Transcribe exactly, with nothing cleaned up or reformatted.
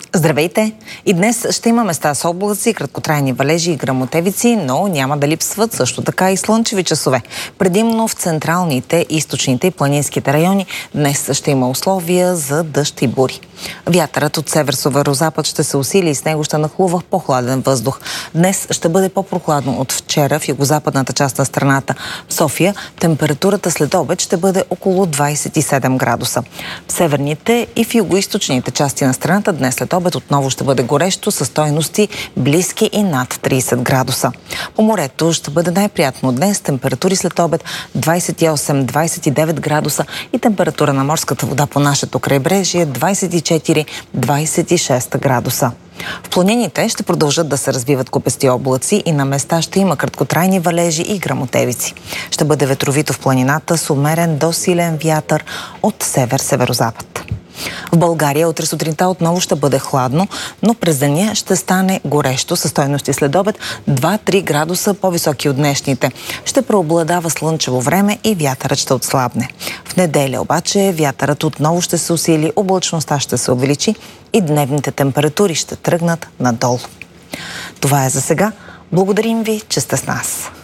Здравейте! И днес ще има места с облаци, краткотрайни валежи и гръмотевици, но няма да липсват също така и слънчеви часове. Предимно в централните, източните и планинските райони днес ще има условия за дъжд и бури. Вятърът от север-северозапад ще се усили и с него ще нахлува по-хладен въздух. Днес ще бъде по-прохладно от вчера в югозападната част на страната. В София температурата след обед ще бъде около двадесет и седем градуса. В северните и в югоизточните части на страната днес след обед отново ще бъде горещо със стойности близки и над тридесет градуса. По морето ще бъде най-приятно днес. Температури след обед двадесет и осем до двадесет и девет градуса и температура на морската вода по нашето крайбрежие двадесет и четири до двадесет и шест градуса. В планините ще продължат да се развиват купести облаци и на места ще има краткотрайни валежи и гръмотевици. Ще бъде ветровито в планината с умерен до силен вятър от север-северозапад. В България утре сутринта отново ще бъде хладно, но през деня ще стане горещо със стойности след обед два до три градуса по-високи от днешните. Ще преобладава слънчево време и вятърът ще отслабне. В неделя обаче вятърът отново ще се усили, облачността ще се увеличи и дневните температури ще тръгнат надолу. Това е за сега. Благодарим ви, че сте с нас.